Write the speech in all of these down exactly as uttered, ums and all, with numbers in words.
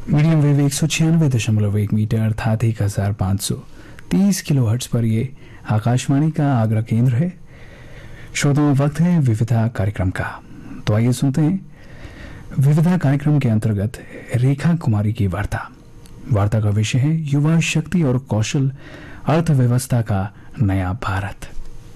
Medium wave एक सौ छियानवे दशमलव एक मीटर अर्थात एक हजार पाँच सौ तीस किलो हर्ट्ज पर ये आकाशवाणी का आगरा केंद्र है। श्रोताओं, वक्त है विविधा कार्यक्रम का। तो आइए सुनते हैं विविधा कार्यक्रम के अंतर्गत रेखा कुमारी की वार्ता। वार्ता का विषय है युवा शक्ति और कौशल अर्थव्यवस्था का नया भारत।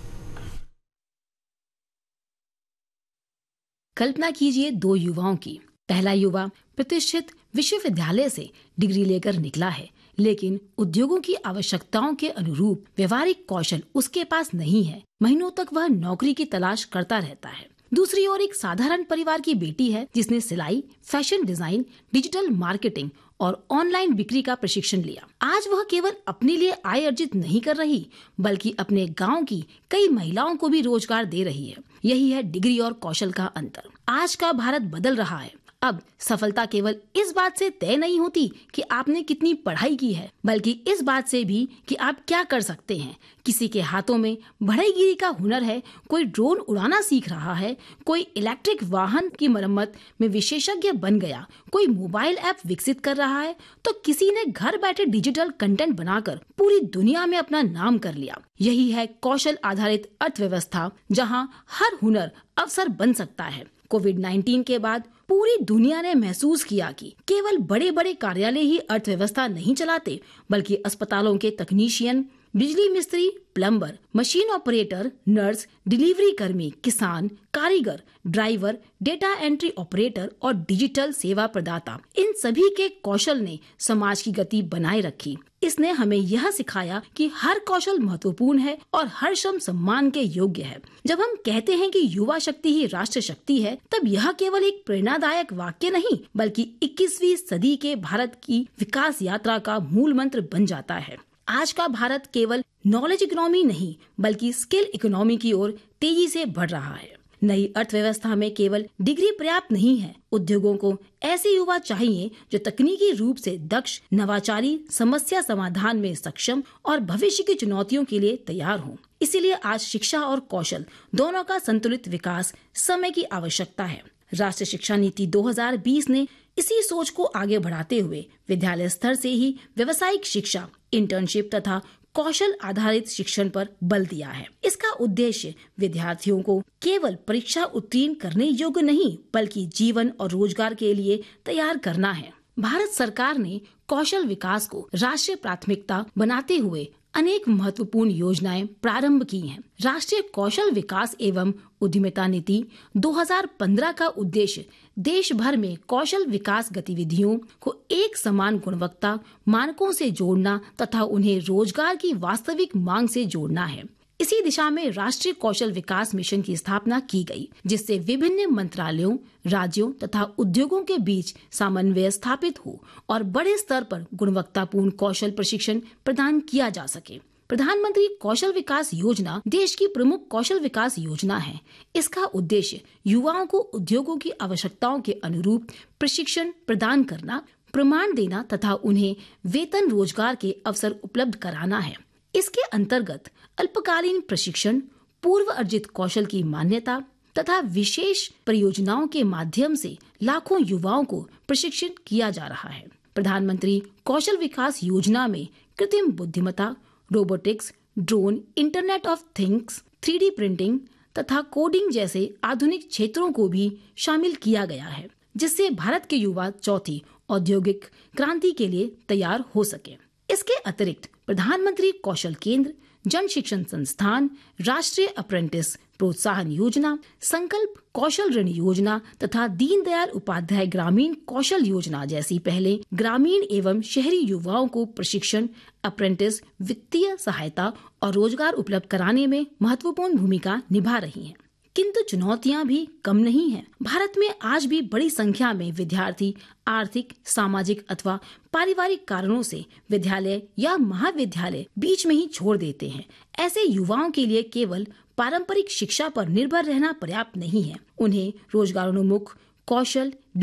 कल्पना कीजिए दो युवाओं की। पहला युवा प्रतिष्ठित विश्वविद्यालय से डिग्री लेकर निकला है, लेकिन उद्योगों की आवश्यकताओं के अनुरूप व्यवहारिक कौशल उसके पास नहीं है। महीनों तक वह नौकरी की तलाश करता रहता है। दूसरी ओर एक साधारण परिवार की बेटी है जिसने सिलाई, फैशन डिजाइन, डिजिटल मार्केटिंग और ऑनलाइन बिक्री का प्रशिक्षण लिया। आज वह केवल अपने लिए आय अर्जित नहीं कर रही, बल्कि अपने गांव की कई महिलाओं को भी रोजगार दे रही है। यही है डिग्री और कौशल का अंतर। आज का भारत बदल रहा है। अब सफलता केवल इस बात से तय नहीं होती कि आपने कितनी पढ़ाई की है, बल्कि इस बात से भी कि आप क्या कर सकते हैं। किसी के हाथों में बढ़ईगिरी का हुनर है, कोई ड्रोन उड़ाना सीख रहा है, कोई इलेक्ट्रिक वाहन की मरम्मत में विशेषज्ञ बन गया, कोई मोबाइल ऐप विकसित कर रहा है, तो किसी ने घर बैठे डिजिटल कंटेंट बनाकर पूरी दुनिया में अपना नाम कर लिया। यही है कौशल आधारित अर्थव्यवस्था, जहाँ हर हुनर अवसर बन सकता है। कोविड नाइन्टीन के बाद पूरी दुनिया ने महसूस किया कि केवल बड़े बड़े कार्यालय ही अर्थव्यवस्था नहीं चलाते, बल्कि अस्पतालों के तकनीशियन, बिजली मिस्त्री, plumber, machine operator, nurse, delivery कर्मी, किसान, कारीगर, ड्राइवर, डेटा एंट्री ऑपरेटर और डिजिटल सेवा प्रदाता, इन सभी के कौशल ने समाज की गति बनाए रखी। इसने हमें यह सिखाया कि हर कौशल महत्वपूर्ण है और हर श्रम सम्मान के योग्य है। जब हम कहते हैं कि युवा शक्ति ही राष्ट्र शक्ति है, तब यह केवल एक प्रेरणादायक वाक्य नहीं, बल्कि इक्कीसवीं सदी के भारत की विकास यात्रा का मूल मंत्र बन जाता है। आज का भारत केवल नॉलेज इकोनॉमी नहीं, बल्कि स्किल इकोनॉमी की ओर तेजी से बढ़ रहा है। नई अर्थव्यवस्था में केवल डिग्री पर्याप्त नहीं है। उद्योगों को ऐसे युवा चाहिए जो तकनीकी रूप से दक्ष, नवाचारी, समस्या समाधान में सक्षम और भविष्य की चुनौतियों के लिए तैयार हों। इसीलिए आज शिक्षा और कौशल दोनों का संतुलित विकास समय की आवश्यकता है। राष्ट्रीय शिक्षा नीति दो हज़ार बीस ने इसी सोच को आगे बढ़ाते हुए विद्यालय स्तर से ही व्यावसायिक शिक्षा, इंटर्नशिप तथा कौशल आधारित शिक्षण पर बल दिया है। इसका उद्देश्य विद्यार्थियों को केवल परीक्षा उत्तीर्ण करने योग्य नहीं, बल्कि जीवन और रोजगार के लिए तैयार करना है। भारत सरकार ने कौशल विकास को राष्ट्रीय प्राथमिकता बनाते हुए अनेक महत्वपूर्ण योजनाएं प्रारंभ की हैं। राष्ट्रीय कौशल विकास एवं उद्यमिता नीति दो हज़ार पंद्रह का उद्देश्य देश भर में कौशल विकास गतिविधियों को एक समान गुणवत्ता मानकों से जोड़ना तथा उन्हें रोजगार की वास्तविक मांग से जोड़ना है। इसी दिशा में राष्ट्रीय कौशल विकास मिशन की स्थापना की गई, जिससे विभिन्न मंत्रालयों, राज्यों तथा उद्योगों के बीच समन्वय स्थापित हो और बड़े स्तर पर गुणवत्तापूर्ण कौशल प्रशिक्षण प्रदान किया जा सके। प्रधानमंत्री कौशल विकास योजना देश की प्रमुख कौशल विकास योजना है। इसका उद्देश्य युवाओं को उद्योगों की आवश्यकताओं के अनुरूप प्रशिक्षण प्रदान करना, प्रमाण देना तथा उन्हें वेतन रोजगार के अवसर उपलब्ध कराना है। इसके अंतर्गत अल्पकालीन प्रशिक्षण, पूर्व अर्जित कौशल की मान्यता तथा विशेष परियोजनाओं के माध्यम से लाखों युवाओं को प्रशिक्षित किया जा रहा है। प्रधानमंत्री कौशल विकास योजना में कृत्रिम बुद्धिमत्ता, robotics, drone, internet of things, three D printing तथा कोडिंग जैसे आधुनिक क्षेत्रों को भी शामिल किया गया है, जिससे भारत के युवा चौथी औद्योगिक क्रांति के लिए तैयार हो सके। इसके अतिरिक्त प्रधानमंत्री कौशल केंद्र, जन शिक्षण संस्थान, राष्ट्रीय अप्रेंटिस प्रोत्साहन योजना, संकल्प कौशल ऋण योजना तथा दीनदयाल उपाध्याय ग्रामीण कौशल योजना जैसी पहले ग्रामीण एवं शहरी युवाओं को प्रशिक्षण, अप्रेंटिस, वित्तीय सहायता और रोजगार उपलब्ध कराने में महत्वपूर्ण भूमिका निभा रही हैं। किंतु चुनौतियां भी कम नहीं हैं। भारत में आज भी बड़ी संख्या में विद्यार्थी आर्थिक, सामाजिक अथवा पारिवारिक कारणों से विद्यालय या महाविद्यालय बीच में ही छोड़ देते हैं। ऐसे युवाओं के लिए केवल पारंपरिक शिक्षा पर निर्भर रहना पर्याप्त नहीं है। उन्हें रोजगारोन्मुख कौशल